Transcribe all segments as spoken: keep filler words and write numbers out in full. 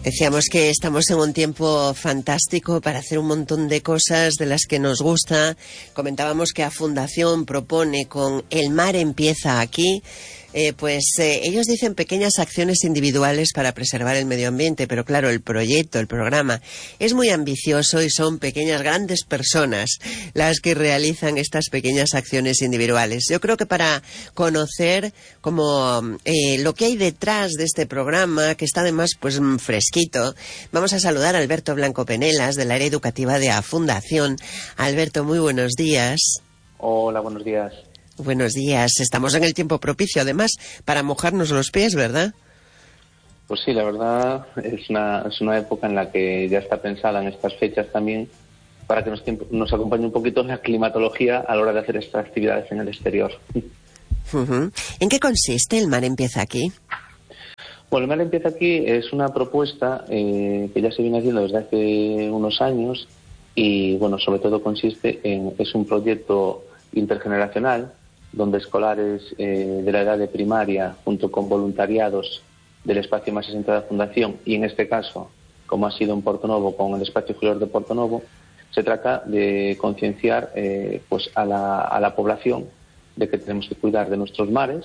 Decíamos que estamos en un tiempo fantástico para hacer un montón de cosas de las que nos gusta. Comentábamos que a Fundación propone con El mar empieza aquí. Eh, pues eh, ellos dicen pequeñas acciones individuales para preservar el medio ambiente, pero claro, el proyecto, el programa es muy ambicioso y son pequeñas, grandes personas las que realizan estas pequeñas acciones individuales. Yo creo que para conocer como eh, lo que hay detrás de este programa, que está además pues fresquito, vamos a saludar a Alberto Blanco Penelas, del área educativa de A Fundación. Alberto, muy buenos días. Hola, buenos días. Buenos días. Estamos en el tiempo propicio, además, para mojarnos los pies, ¿verdad? Pues sí, la verdad es una, es una época en la que ya está pensada en estas fechas también para que nos, nos acompañe un poquito la climatología a la hora de hacer estas actividades en el exterior. Uh-huh. ¿En qué consiste El mar empieza aquí? Bueno, El mar empieza aquí es una propuesta eh, que ya se viene haciendo desde hace unos años y, bueno, sobre todo consiste en, es un proyecto intergeneracional donde escolares eh, de la edad de primaria, junto con voluntariados del espacio más sesenta de la Fundación, y en este caso, como ha sido en Portonovo, con el espacio Flor de Portonovo, se trata de concienciar eh, pues a la, a la población de que tenemos que cuidar de nuestros mares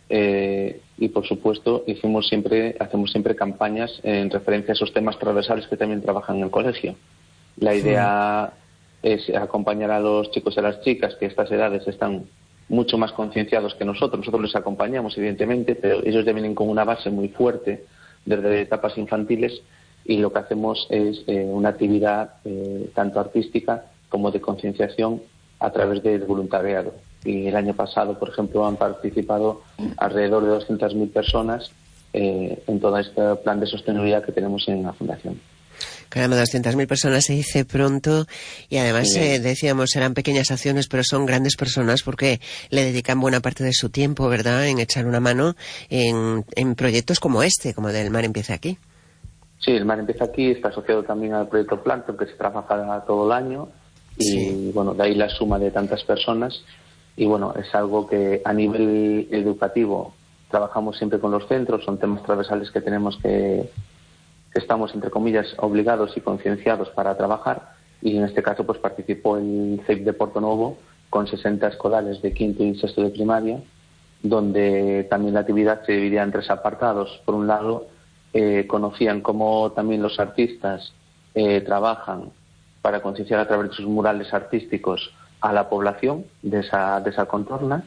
eh, y, por supuesto, hicimos siempre, hacemos siempre campañas en referencia a esos temas transversales que también trabajan en el colegio. La idea sí. es acompañar a los chicos y a las chicas que a estas edades están mucho más concienciados que nosotros. Nosotros les acompañamos, evidentemente, pero ellos ya vienen con una base muy fuerte desde etapas infantiles y lo que hacemos es eh, una actividad eh, tanto artística como de concienciación a través del voluntariado. Y el año pasado, por ejemplo, han participado alrededor de doscientas mil personas eh, en todo este plan de sostenibilidad que tenemos en la Fundación. Caramba, doscientas mil personas se dice pronto y además sí. eh, decíamos eran pequeñas acciones, pero son grandes personas porque le dedican buena parte de su tiempo, ¿verdad?, en echar una mano en, en proyectos como este, como del Mar empieza aquí. Sí, el Mar empieza aquí está asociado también al proyecto Plancton, que se trabaja todo el año y sí. bueno, de ahí la suma de tantas personas y bueno, es algo que a nivel educativo trabajamos siempre con los centros, son temas transversales que tenemos que estamos, entre comillas, obligados y concienciados para trabajar y en este caso pues participó el C E I P de Portonovo con sesenta escolares de quinto y sexto de primaria, donde también la actividad se dividía en tres apartados. Por un lado, eh, conocían cómo también los artistas eh, trabajan para concienciar a través de sus murales artísticos a la población de esa, de esa contorna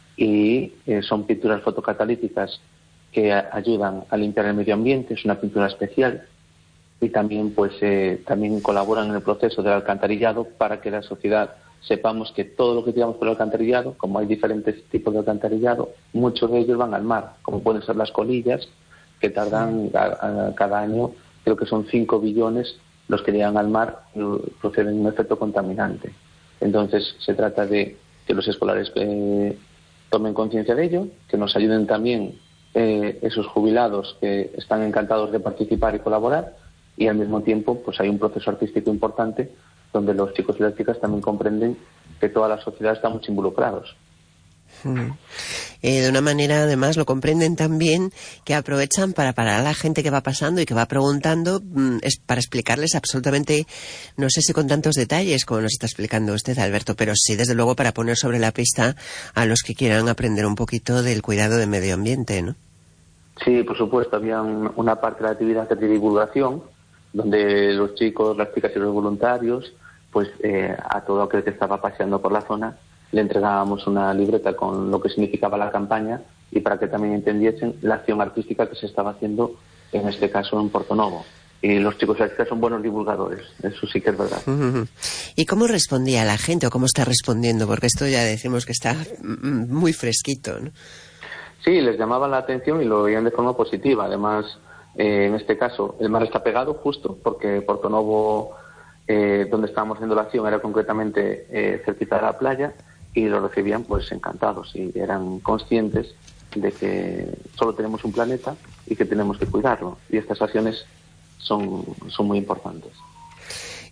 y eh, son pinturas fotocatalíticas que ayudan a limpiar el medio ambiente, es una pintura especial y también pues eh, también colaboran en el proceso del alcantarillado para que la sociedad sepamos que todo lo que tiramos por el alcantarillado, como hay diferentes tipos de alcantarillado, muchos de ellos van al mar, como pueden ser las colillas, que tardan a, a, cada año, creo que son cinco billones los que llegan al mar y proceden un efecto contaminante. Entonces se trata de que los escolares eh, tomen conciencia de ello, que nos ayuden también Eh, esos jubilados que están encantados de participar y colaborar y al mismo tiempo pues hay un proceso artístico importante donde los chicos y las chicas también comprenden que toda la sociedad estamos involucrados. Hmm. Eh, de una manera además lo comprenden también que aprovechan para parar a la gente que va pasando y que va preguntando mmm, es para explicarles absolutamente, no sé si con tantos detalles como nos está explicando usted, Alberto, pero sí desde luego para poner sobre la pista a los que quieran aprender un poquito del cuidado del medio ambiente, ¿no? Sí, por supuesto, había un, una parte de la actividad de divulgación donde los chicos, las chicas y los voluntarios, pues eh, a todo aquel que estaba paseando por la zona le entregábamos una libreta con lo que significaba la campaña y para que también entendiesen la acción artística que se estaba haciendo, en este caso en Portonovo. Y los chicos y las chicas son buenos divulgadores, eso sí que es verdad. ¿Y cómo respondía la gente o cómo está respondiendo? Porque esto ya decimos que está muy fresquito, ¿no? Sí, les llamaba la atención y lo veían de forma positiva. Además, eh, en este caso, el mar está pegado justo porque Portonovo, eh, donde estábamos haciendo la acción, era concretamente eh, cerquita de la playa y lo recibían pues encantados y eran conscientes de que solo tenemos un planeta y que tenemos que cuidarlo. Y estas acciones son, son muy importantes.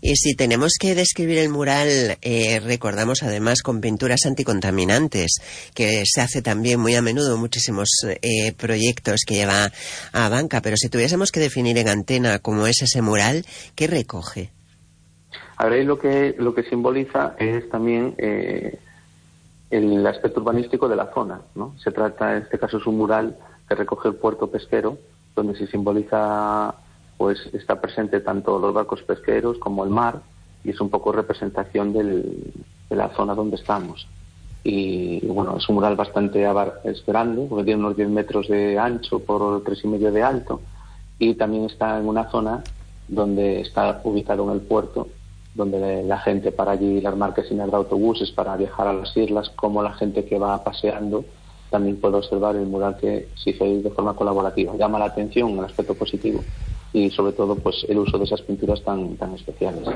Y si tenemos que describir el mural, eh, recordamos además con pinturas anticontaminantes, que se hace también muy a menudo, muchísimos eh, proyectos que lleva a banca, pero si tuviésemos que definir en antena cómo es ese mural, ¿qué recoge? A ver, lo que, lo que simboliza es también eh, el aspecto urbanístico de la zona, ¿no? Se trata, en este caso es un mural que recoge el puerto pesquero, donde se simboliza, pues está presente tanto los barcos pesqueros como el mar, y es un poco representación del, de la zona donde estamos. Y, y bueno, es un mural bastante abar, es grande, porque tiene unos diez metros de ancho por tres y medio de alto, y también está en una zona donde está ubicado en el puerto, donde la gente para allí, las marquesinas de autobuses para viajar a las islas, como la gente que va paseando, también puede observar el mural que se hizo de forma colaborativa. Llama la atención el aspecto positivo y sobre todo pues el uso de esas pinturas tan, tan especiales.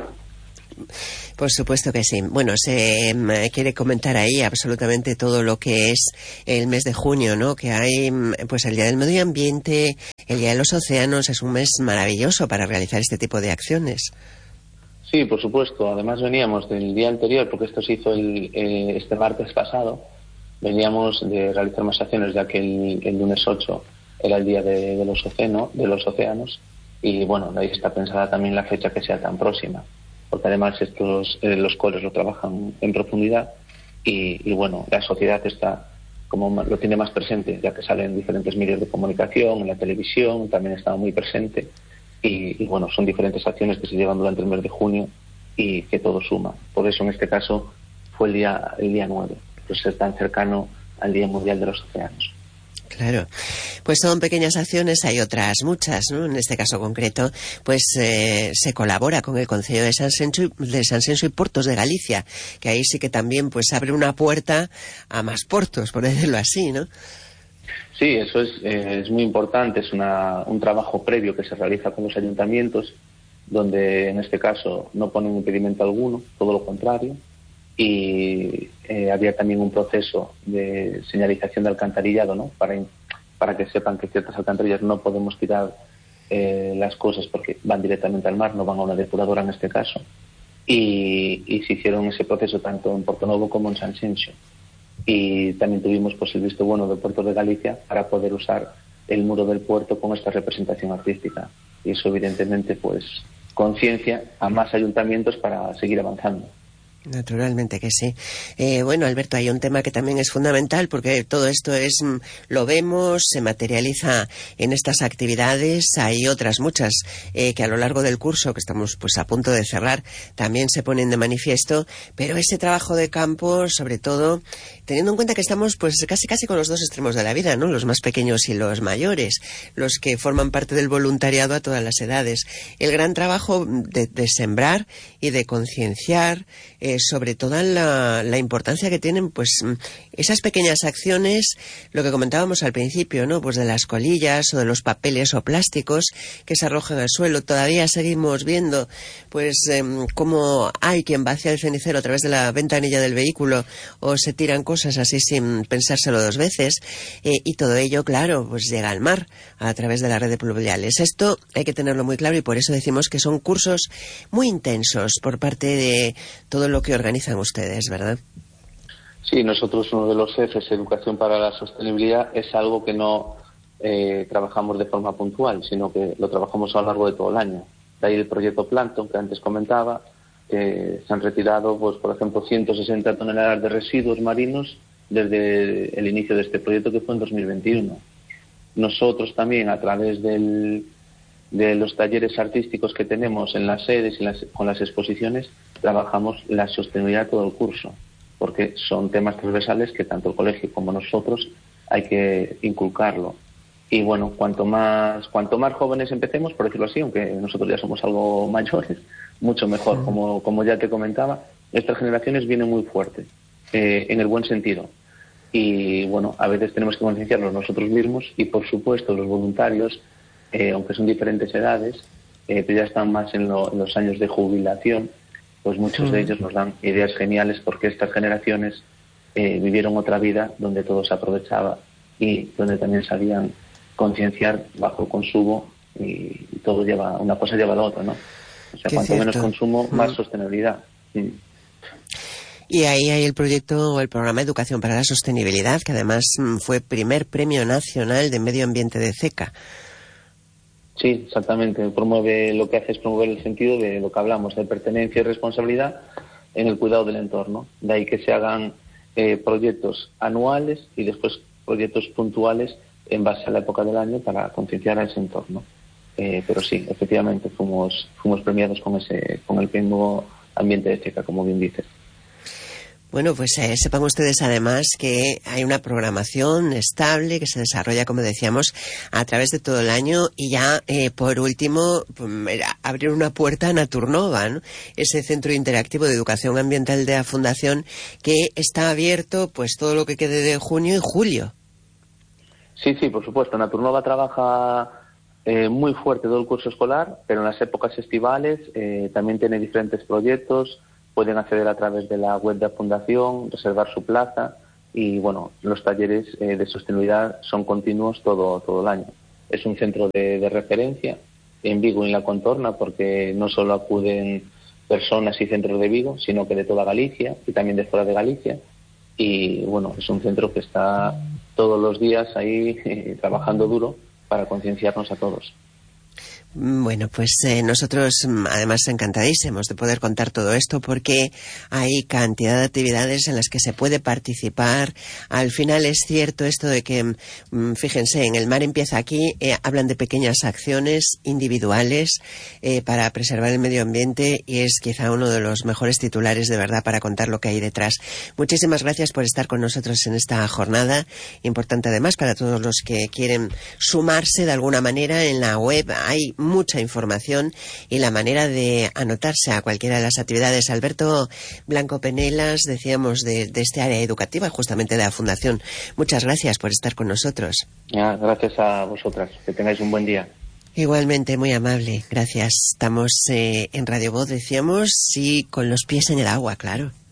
Por supuesto que sí. Bueno, se eh, quiere comentar ahí absolutamente todo lo que es el mes de junio, ¿no? Que hay, pues el Día del Medio Ambiente, el Día de los Océanos, es un mes maravilloso para realizar este tipo de acciones. Sí, por supuesto. Además veníamos del día anterior, porque esto se hizo el, eh, este martes pasado, veníamos de realizar más acciones, ya que el, el lunes ocho era el Día de, de, los océano, de los Océanos, y bueno, de ahí está pensada también la fecha que sea tan próxima, porque además estos eh, los coles lo trabajan en profundidad y, y bueno, la sociedad está como lo tiene más presente, ya que sale en diferentes medios de comunicación, en la televisión también está muy presente. Y, y bueno, son diferentes acciones que se llevan durante el mes de junio y que todo suma. Por eso en este caso fue el día el día nueve, pues es tan cercano al Día Mundial de los Océanos. Claro, pues son pequeñas acciones, hay otras muchas, ¿no? En este caso concreto, pues eh, se colabora con el Concello de Sanxenxo, de Sanxenxo y Portos de Galicia, que ahí sí que también pues abre una puerta a más portos, por decirlo así, ¿no? Sí, eso es, eh, es muy importante, es una, un trabajo previo que se realiza con los ayuntamientos, donde en este caso no ponen impedimento alguno, todo lo contrario, y eh, había también un proceso de señalización de alcantarillado, ¿no? Para, para que sepan que ciertas alcantarillas no podemos tirar eh, las cosas porque van directamente al mar, no van a una depuradora en este caso, y, y se hicieron ese proceso tanto en Portonovo como en Sanxenxo. Y también tuvimos pues el visto bueno de Puertos de Galicia para poder usar el muro del puerto con esta representación artística, y eso evidentemente pues conciencia a más ayuntamientos para seguir avanzando. Naturalmente que sí. Eh, bueno, Alberto, hay un tema que también es fundamental porque todo esto es, lo vemos, se materializa en estas actividades. Hay otras muchas eh, que a lo largo del curso, que estamos pues a punto de cerrar, también se ponen de manifiesto, pero ese trabajo de campo, sobre todo, teniendo en cuenta que estamos pues casi casi con los dos extremos de la vida, ¿no? Los más pequeños y los mayores, los que forman parte del voluntariado a todas las edades. El gran trabajo de, de sembrar y de concienciar eh, sobre toda la, la importancia que tienen pues esas pequeñas acciones, lo que comentábamos al principio, ¿no? Pues de las colillas o de los papeles o plásticos que se arrojan al suelo. Todavía seguimos viendo pues eh, cómo hay quien vacía el cenicero a través de la ventanilla del vehículo o se tiran cosas así sin pensárselo dos veces, eh, y todo ello, claro, pues llega al mar a través de la red de pluviales. Esto hay que tenerlo muy claro y por eso decimos que son cursos muy intensos por parte de todo lo que organizan ustedes, ¿verdad? Sí, nosotros uno de los ejes, Educación para la Sostenibilidad, es algo que no eh, trabajamos de forma puntual, sino que lo trabajamos a lo largo de todo el año. De ahí el proyecto Plankton, que antes comentaba, que se han retirado, pues por ejemplo, ciento sesenta toneladas de residuos marinos desde el inicio de este proyecto, que fue en dos mil veintiuno. Nosotros también, a través del, de los talleres artísticos que tenemos en las sedes y las, con las exposiciones, trabajamos la sostenibilidad todo el curso, porque son temas transversales que tanto el colegio como nosotros hay que inculcarlo. Y bueno, cuanto más cuanto más jóvenes empecemos, por decirlo así, aunque nosotros ya somos algo mayores, mucho mejor. Como, como ya te comentaba, estas generaciones vienen muy fuertes, eh, en el buen sentido. Y bueno, a veces tenemos que concienciarnos nosotros mismos y por supuesto los voluntarios, eh, aunque son diferentes edades, eh, pero ya están más en, lo, en los años de jubilación, pues muchos de ellos nos dan ideas geniales porque estas generaciones eh, vivieron otra vida donde todo se aprovechaba y donde también sabían concienciar bajo el consumo y, y todo lleva, una cosa lleva a la otra, ¿no? O sea, Qué cuanto cierto. menos consumo, más mm. sostenibilidad. Mm. Y ahí hay el proyecto o el programa Educación para la Sostenibilidad, que además fue primer premio nacional de medio ambiente de CECA. Sí, exactamente. Promueve, lo que hace es promover el sentido de lo que hablamos, de pertenencia y responsabilidad en el cuidado del entorno. De ahí que se hagan eh, proyectos anuales y después proyectos puntuales en base a la época del año para concienciar a ese entorno. Eh, pero sí, efectivamente, fuimos, fuimos premiados con ese, con el premio ambiente de CECA, como bien dices. Bueno, pues eh, sepan ustedes además que hay una programación estable que se desarrolla, como decíamos, a través de todo el año y ya, eh, por último, pues, abrir una puerta a Naturnova, ¿no? Ese centro interactivo de educación ambiental de la Fundación que está abierto pues todo lo que quede de junio y julio. Sí, sí, por supuesto. Naturnova trabaja eh, muy fuerte todo el curso escolar, pero en las épocas estivales eh, también tiene diferentes proyectos. Pueden acceder a través de la web de la Fundación, reservar su plaza y, bueno, los talleres eh, de sostenibilidad son continuos todo, todo el año. Es un centro de, de referencia en Vigo y en la contorna porque no solo acuden personas y centros de Vigo, sino que de toda Galicia y también de fuera de Galicia. Y, bueno, es un centro que está todos los días ahí eh, trabajando duro para concienciarnos a todos. Bueno, pues eh, nosotros además encantadísimos de poder contar todo esto porque hay cantidad de actividades en las que se puede participar. Al final es cierto esto de que, mm, fíjense, en El Mar Empieza Aquí eh, hablan de pequeñas acciones individuales eh, para preservar el medio ambiente y es quizá uno de los mejores titulares de verdad para contar lo que hay detrás. Muchísimas gracias por estar con nosotros en esta jornada, importante además para todos los que quieren sumarse de alguna manera. En la web hay mucha información y la manera de anotarse a cualquiera de las actividades. Alberto Blanco Penelas, decíamos, de, de este área educativa, justamente de la Fundación. Muchas gracias por estar con nosotros. Ya, gracias a vosotras. Que tengáis un buen día. Igualmente, muy amable. Gracias. Estamos eh, en Radio Voz, decíamos, y con los pies en el agua, claro.